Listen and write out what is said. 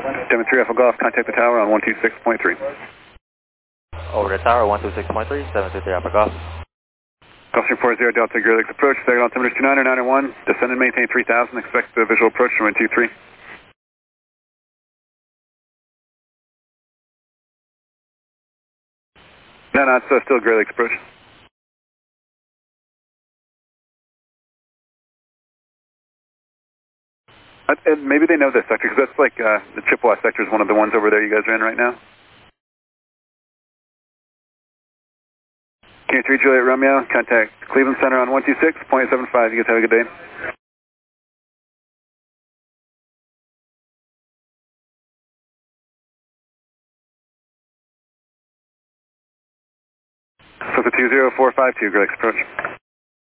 Denver 3 Alpha Golf, contact the tower on 126.3. Over the tower, 126.3, 723 Alpha Golf. Golf 40 Delta Great Lakes approach, second altimeter 29 or 901, descend and maintain 3000, expect the visual approach from 123. No, it's still Great Lakes approach. And maybe they know this sector, because that's like the Chippewa sector is one of the ones over there you guys are in right now. Q3 Juliet Romeo, contact Cleveland Center on 126.75. You guys have a good day. So it's a 20452, Great Lakes approach.